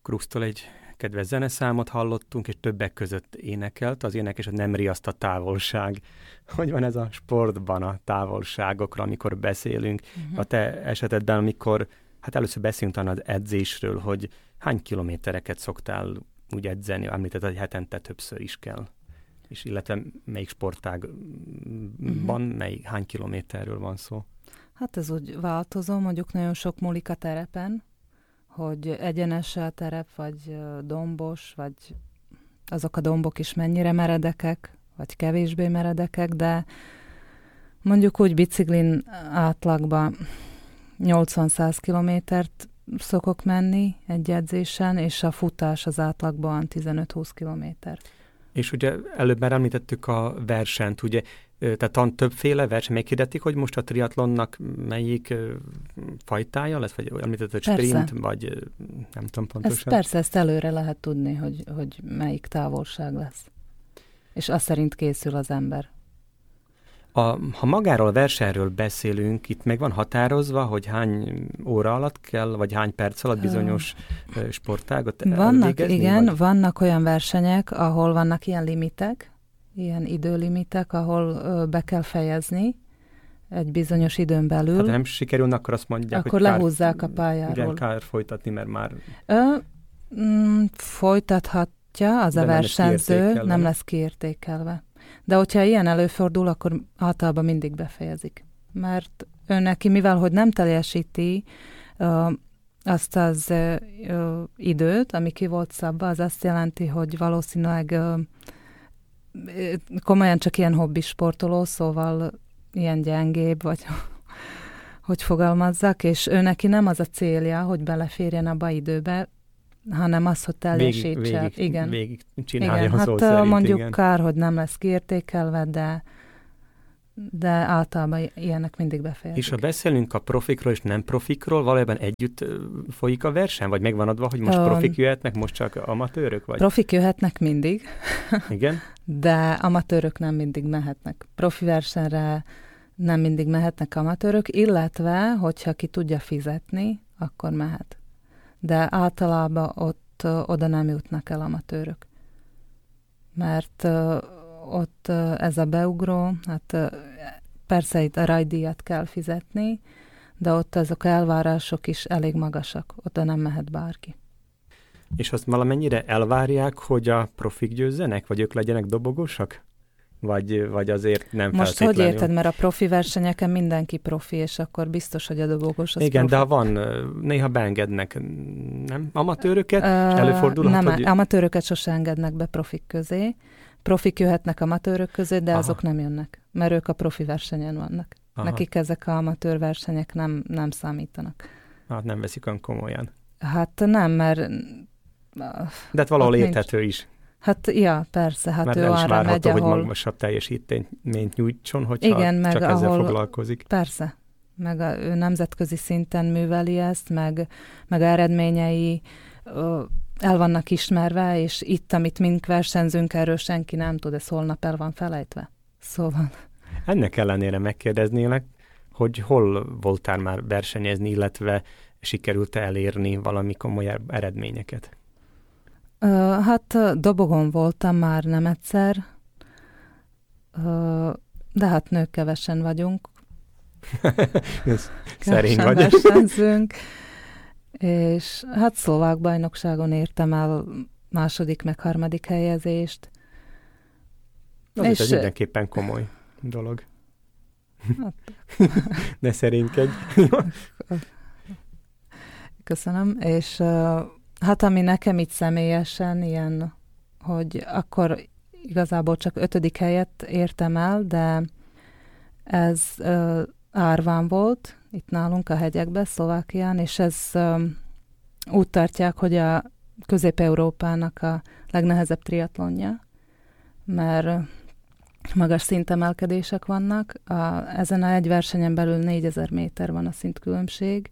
Krusztól egy kedves zeneszámot hallottunk, és többek között énekelt. Az énekes, hogy nem riaszt a távolság. Hogy van ez a sportban a távolságokra, amikor beszélünk? A te esetedben, amikor, hát először beszélünk talán az edzésről, hogy hány kilométereket szoktál úgy edzeni, említetted, hogy hetente többször is kell. És illetve melyik sportágban, hány kilométerről van szó? Hát ez úgy változó, mondjuk nagyon sok múlik a terepen, hogy egyenes a terep, vagy dombos, vagy azok a dombok is mennyire meredekek, vagy kevésbé meredekek, de mondjuk úgy biciklin átlagban 80-100 kilométert szokok menni egy edzésen, és a futás az átlagban 15-20 kilométert. És ugye előbb már említettük a versenyt, ugye, tehát többféle verseny, meghirdették, hogy most a triatlonnak melyik fajtája lesz, vagy említetted sprint, vagy nem tudom pontosan. Persze, ezt előre lehet tudni, hogy melyik távolság lesz. És azt szerint készül az ember. Ha magáról a versenyről beszélünk, itt meg van határozva, hogy hány óra alatt kell, vagy hány perc alatt bizonyos sportágot elvégezni? Igen, vannak olyan versenyek, ahol vannak ilyen limitek, ilyen időlimitek, ahol be kell fejezni egy bizonyos időn belül. Hát nem sikerülne, akkor azt mondják, akkor hogy lehúzzák a pályáról. Igen, kár folytatni, mert már... Folytathatja az a versenyző, nem lesz kiértékelve. De hogyha ilyen előfordul, akkor általában mindig befejezik. Mert ő neki, mivel hogy nem teljesíti azt az időt, ami ki volt szabva, az azt jelenti, hogy valószínűleg komolyan csak ilyen hobbisportoló, szóval ilyen gyengébb, vagy hogy fogalmazzak, és ő neki nem az a célja, hogy beleférjen abba időbe, hanem az, hogy teljesítse. Végig csinálja igen, szó szerint, mondjuk igen. Kár, hogy nem lesz kiértékelve, de általában ilyenek mindig befejezik. És ha beszélünk a profikról és nem profikról, valójában együtt folyik a verseny? Vagy megvan adva, hogy most profik jöhetnek, most csak amatőrök? Vagy? Profik jöhetnek mindig, igen? De amatőrök nem mindig mehetnek. Profi versenyre nem mindig mehetnek amatőrök, illetve, hogyha ki tudja fizetni, akkor mehet. De általában oda nem jutnak el amatőrök. Mert ott ez a beugró, hát persze itt a rajdíjat kell fizetni, de ott azok elvárások is elég magasak. Oda nem mehet bárki. És azt valamennyire elvárják, hogy a profik győzzenek, vagy ők legyenek dobogósak? Vagy azért nem most feltétlenül? Hogy érted, mert a profi versenyeken mindenki profi, és akkor biztos, hogy a dobogós az igen, profi. de ha van, néha beengednek, nem? Amatőröket, és előfordulhat, nem, hogy... amatőröket sose engednek be profik közé. Profik jöhetnek amatőrök közé, de azok nem jönnek, mert ők a profi versenyen vannak. Aha. Nekik ezek a amatőr versenyek nem számítanak. Hát nem veszik olyan komolyan. Hát nem, mert... De hát valahol érthető is. Hát, ja, persze, hát mert ő arra megy, hogy magasabb teljesítményt nyújtson, hogyha igen, csak ezzel foglalkozik. Persze, meg ő nemzetközi szinten műveli ezt, meg a eredményei el vannak ismerve, és itt, amit mink versenyzünk, erről senki nem tud, ez holnap el van felejtve. Szóval... Ennek ellenére megkérdeznélek, hogy hol voltál már versenyezni, illetve sikerült elérni valami komoly eredményeket? Hát dobogon voltam már nem egyszer, de hát nők kevesen vagyunk. Szerény vagy. Versenyzünk. És hát szlovák bajnokságon értem el második, meg harmadik helyezést. Azért ez mindenképpen komoly dolog. Hát. Ne szerénykedj. Köszönöm. És hát ami nekem itt személyesen ilyen, hogy akkor igazából csak 5. helyet értem el, de ez árván volt itt nálunk a hegyekben, Szlovákián, és ez úgy tartják, hogy a Közép-Európának a legnehezebb triatlonja, mert magas szintemelkedések vannak. Ezen a egy versenyen belül 4000 méter van a szintkülönbség,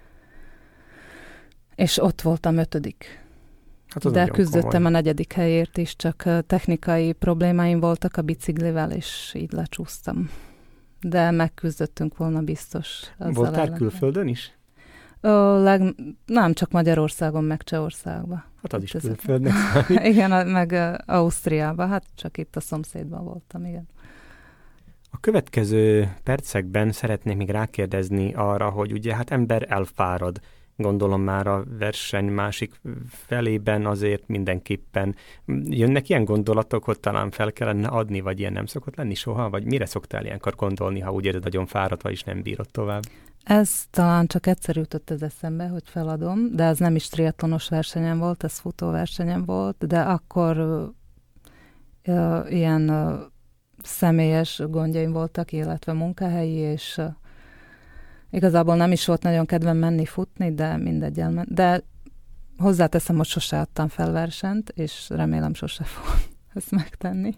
és ott voltam 5. Hát de küzdöttem a 4. helyért is, csak technikai problémáim voltak a biciklivel, és így lecsúsztam. De megküzdöttünk volna biztos. Voltál külföldön is? Nem csak Magyarországon, meg Csehországban. Hát az is külföldnek számít. Igen, meg Ausztriában, hát csak itt a szomszédban voltam, igen. A következő percekben szeretnék még rákérdezni arra, hogy ugye hát ember elfárad. Gondolom már a verseny másik felében azért mindenképpen jönnek ilyen gondolatok, hogy talán fel kellene adni, vagy ilyen nem szokott lenni soha? Vagy mire szoktál ilyenkor gondolni, ha úgy érzed, nagyon fáradt vagy, és nem bírod tovább? Ez talán csak egyszer jutott az eszembe, hogy feladom, de ez nem is triatlonos versenyem volt, ez futóversenyem volt, de akkor ilyen személyes gondjaim voltak, illetve munkahelyi, és igazából nem is volt nagyon kedvem menni futni, de mindegy elment. De hozzáteszem, hogy sose adtam fel versenyt, és remélem sose fogom ezt megtenni.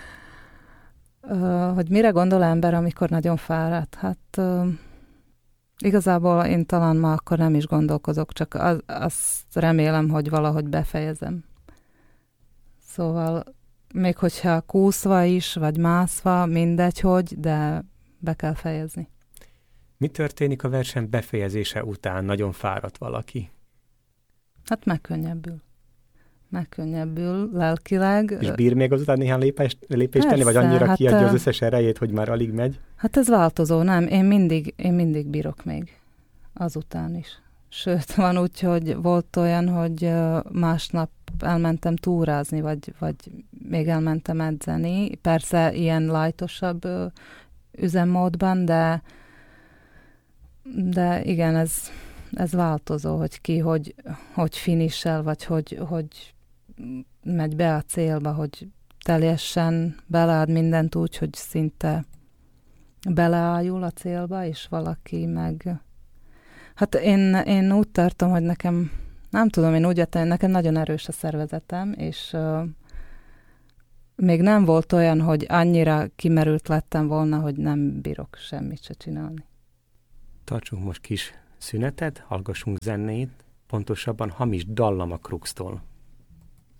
Hogy mire gondol ember, amikor nagyon fáradt? Hát igazából én talán ma akkor nem is gondolkozok, csak azt remélem, hogy valahogy befejezem. Szóval még hogyha kúszva is, vagy mászva, mindegy, hogy, de be kell fejezni. Mi történik a verseny befejezése után? Nagyon fáradt valaki? Hát megkönnyebbül lelkileg. És bír még azután néhány lépést tenni, vagy annyira hát, kiadja az összes erejét, hogy már alig megy? Hát ez változó, nem? Én mindig bírok még azután is. Sőt, van úgy, hogy volt olyan, hogy másnap elmentem túrázni, vagy még elmentem edzeni. Persze ilyen lightosabb üzemmódban, de igen, ez változó, hogy ki, hogy finissel, vagy hogy megy be a célba, hogy teljesen belead mindent úgy, hogy szinte beleájul a célba, és valaki meg... Hát én úgy tartom, hogy nekem, nem tudom, én úgy értem, nekem nagyon erős a szervezetem, és még nem volt olyan, hogy annyira kimerült lettem volna, hogy nem bírok semmit se csinálni. Tartsunk most kis szünetet, hallgassunk zenét, pontosabban Hamis dallam a Krux-tól.